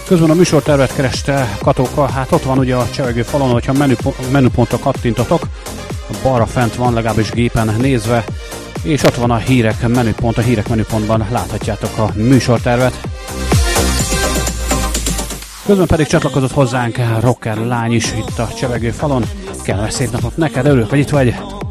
Közben a műsortervet kereste Katóka, hát ott van ugye a csevegő falon, hogyha menüpontra kattintotok, balra fent van, legalábbis gépen nézve, és ott van a hírek menüpont, a hírek menüpontban láthatjátok a műsortervet. Közben pedig csatlakozott hozzánk rocker lány is itt a csevegő falon. Kellemes szép napot neked, örülök, hogy itt vagy.